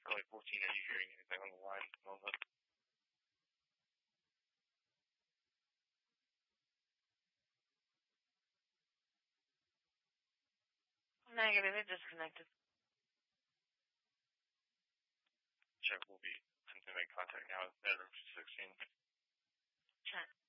Scully 14, are you hearing anything on the line at the moment? Negative, it disconnected. Check will be attempting to make contact now with bedroom 216. Check.